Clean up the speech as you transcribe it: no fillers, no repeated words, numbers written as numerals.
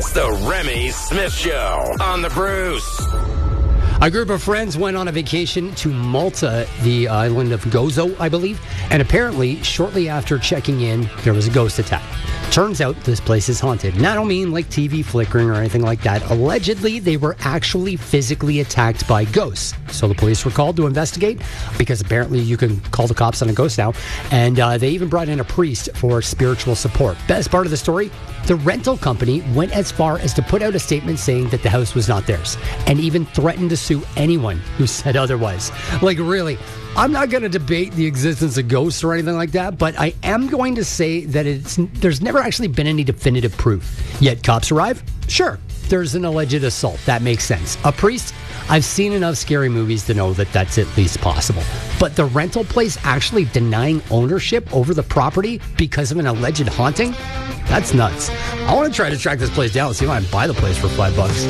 It's the Remy Smith Show on the Bruce. A group of friends went on a vacation to Malta, the island of Gozo, I believe. And apparently, shortly after checking in, there was a ghost attack. Turns out this place is haunted. And I don't mean like TV flickering or anything like that. Allegedly, they were actually physically attacked by ghosts. So the police were called to investigate because apparently you can call the cops on a ghost now. And they even brought in a priest for spiritual support. Best part of the story, the rental company went as far as to put out a statement saying that the house was not theirs and even threatened to sue anyone who said otherwise. Like, really, I'm not going to debate the existence of ghosts or anything like that, but I am going to say that there's never actually been any definitive proof. Yet cops arrive? Sure, there's an alleged assault. That makes sense. A priest? I've seen enough scary movies to know that that's at least possible. But the rental place actually denying ownership over the property because of an alleged haunting? That's nuts. I want to try to track this place down and see if I can buy the place for $5.